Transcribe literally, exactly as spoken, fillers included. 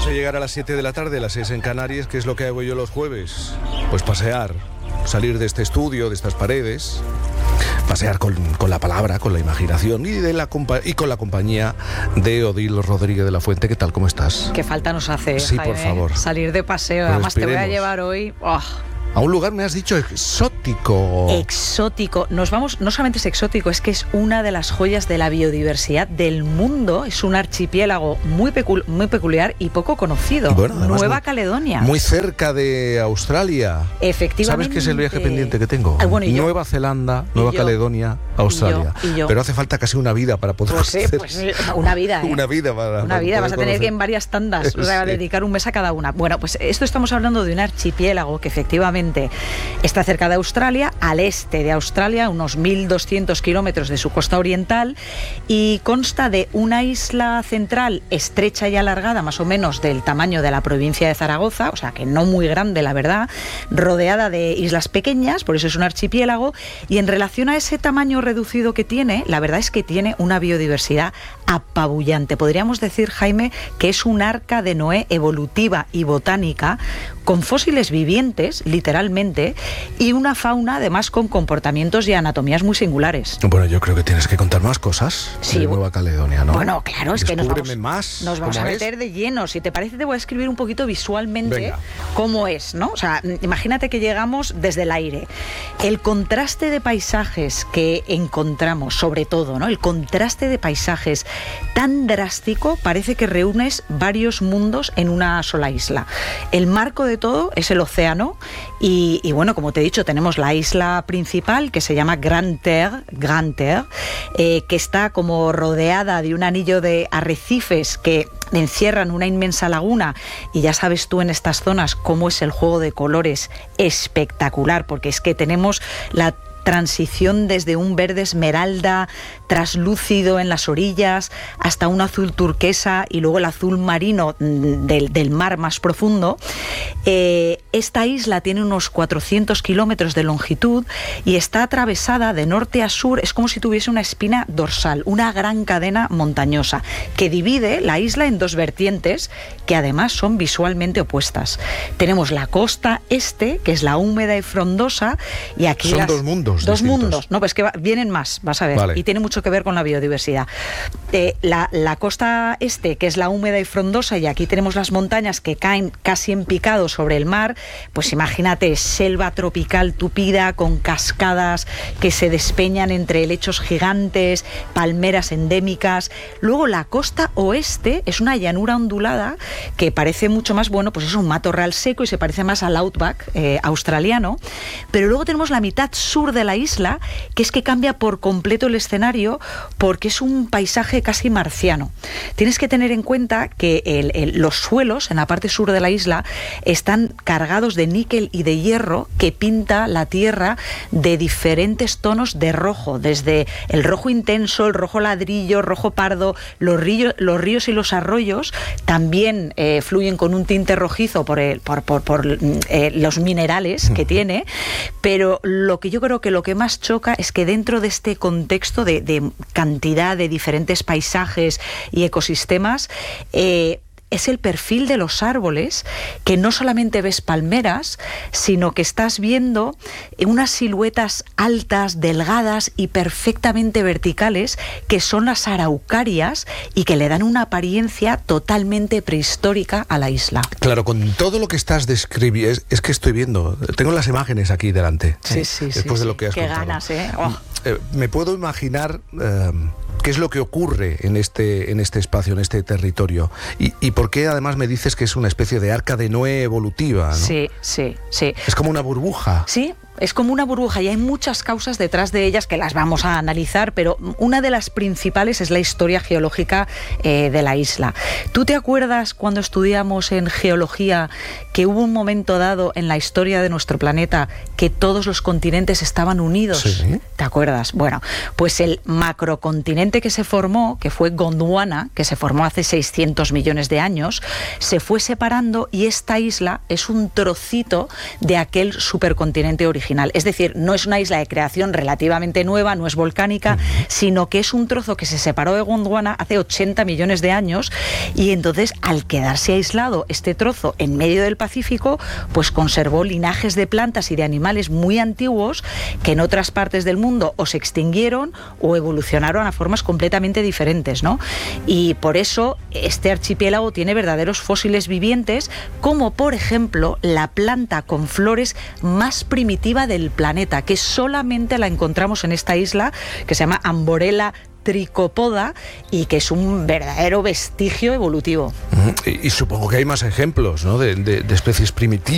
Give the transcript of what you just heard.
a llegar a las siete de la tarde, las seis en Canarias. ¿Qué es lo que hago yo los jueves? Pues pasear, salir de este estudio, de estas paredes, pasear con, con la palabra, con la imaginación y, de la, y con la compañía de Odil Rodríguez de la Fuente. ¿Qué tal? ¿Cómo estás? Qué falta nos hace, Sí, Jaime, por favor. salir de paseo. Pues Además esperemos. te voy a llevar hoy... Oh. A un lugar, me has dicho, exótico. Exótico. Nos vamos, no solamente es exótico, es que es una de las joyas de la biodiversidad del mundo. Es un archipiélago muy, pecu muy peculiar y poco conocido. Bueno, Nueva muy, Caledonia. Muy cerca de Australia. Efectivamente. ¿Sabes qué es el viaje pendiente que tengo? Ah, bueno, y Nueva yo. Zelanda, Nueva yo. Caledonia, Australia. Y yo. Y yo. Pero hace falta casi una vida para poder Pues sí, hacer. pues sí, una vida, ¿eh? Una vida para Una para vida, poder vas a tener conocer. que en varias tandas, o sea, Sí. dedicar un mes a cada una. Bueno, pues esto estamos hablando de un archipiélago que efectivamente está cerca de Australia, al este de Australia, unos mil doscientos kilómetros de su costa oriental, y consta de una isla central estrecha y alargada, más o menos del tamaño de la provincia de Zaragoza, o sea que no muy grande, la verdad, rodeada de islas pequeñas, por eso es un archipiélago, y en relación a ese tamaño reducido que tiene, la verdad es que tiene una biodiversidad apabullante. Podríamos decir, Jaime, que es un arca de Noé evolutiva y botánica, con fósiles vivientes, literalmente, y una fauna, además, con comportamientos y anatomías muy singulares. Bueno, yo creo que tienes que contar más cosas Sí, de Nueva Caledonia, ¿no? Bueno, claro, es que nos vamos, más, nos vamos a ¿cómo meter es? de lleno. Si te parece, te voy a escribir un poquito visualmente Venga. cómo es, ¿no? O sea, imagínate que llegamos desde el aire. El contraste de paisajes que encontramos, sobre todo, ¿no? El contraste de paisajes tan drástico, parece que reúnes varios mundos en una sola isla. El marco de todo es el océano y, y bueno, como te he dicho, tenemos la isla principal que se llama Grande Terre, Grande Terre, eh, que está como rodeada de un anillo de arrecifes que encierran una inmensa laguna, y ya sabes tú en estas zonas cómo es el juego de colores espectacular, porque es que tenemos la transición desde un verde esmeralda traslúcido en las orillas hasta un azul turquesa y luego el azul marino del, del mar más profundo. Eh, esta isla tiene unos cuatrocientos kilómetros de longitud y está atravesada de norte a sur, es como si tuviese una espina dorsal, una gran cadena montañosa que divide la isla en dos vertientes que además son visualmente opuestas. Tenemos la costa este, que es la húmeda y frondosa, y aquí Son las, dos mundos Dos distintos. mundos, no, pues que va, vienen más, vas a ver, Vale. y tiene mucho que ver con la biodiversidad. Eh, la, la costa este, que es la húmeda y frondosa, y aquí tenemos las montañas que caen casi en picado sobre el mar, pues imagínate, selva tropical tupida con cascadas que se despeñan entre helechos gigantes, palmeras endémicas. Luego la costa oeste es una llanura ondulada que parece mucho más, bueno, pues es un matorral seco y se parece más al outback eh, australiano, pero luego tenemos la mitad sur de la isla, que es que cambia por completo el escenario porque es un paisaje casi marciano. Tienes que tener en cuenta que el, el, los suelos en la parte sur de la isla están cargados de níquel y de hierro que pinta la tierra de diferentes tonos de rojo, desde el rojo intenso, el rojo ladrillo, rojo pardo. Los ríos, los ríos y los arroyos también eh, fluyen con un tinte rojizo por, el, por, por, por eh, los minerales que tiene, pero lo que yo creo que lo que más choca es que dentro de este contexto de, de cantidad de diferentes paisajes y ecosistemas, eh, es el perfil de los árboles, que no solamente ves palmeras, sino que estás viendo unas siluetas altas, delgadas y perfectamente verticales, que son las araucarias y que le dan una apariencia totalmente prehistórica a la isla. Claro, con todo lo que estás describiendo, es, es que estoy viendo, tengo las imágenes aquí delante. Sí, ¿eh? sí, Después sí, de lo sí. que has Qué contado. ganas, ¿eh? Oh. Eh, me puedo imaginar eh, qué es lo que ocurre en este, en este espacio, en este territorio. Y, y por qué además me dices que es una especie de arca de Noé evolutiva, ¿no? Sí, sí, sí. Es como una burbuja. Sí, es como una burbuja y hay muchas causas detrás de ellas que las vamos a analizar, pero una de las principales es la historia geológica eh, de la isla. ¿Tú te acuerdas cuando estudiamos en geología que hubo un momento dado en la historia de nuestro planeta que todos los continentes estaban unidos? Sí. ¿Te acuerdas? Bueno, pues el macrocontinente que se formó, que fue Gondwana, que se formó hace seiscientos millones de años, se fue separando y esta isla es un trocito de aquel supercontinente original. original. Es decir, no es una isla de creación relativamente nueva, no es volcánica, uh-huh. sino que es un trozo que se separó de Gondwana hace ochenta millones de años, y entonces, al quedarse aislado este trozo en medio del Pacífico, pues conservó linajes de plantas y de animales muy antiguos que en otras partes del mundo o se extinguieron o evolucionaron a formas completamente diferentes, ¿no? Y por eso este archipiélago tiene verdaderos fósiles vivientes, como por ejemplo la planta con flores más primitiva del planeta, que solamente la encontramos en esta isla, que se llama Amborella tricopoda, y que es un verdadero vestigio evolutivo. Y, y supongo que hay más ejemplos, ¿no?, de, de, de especies primitivas.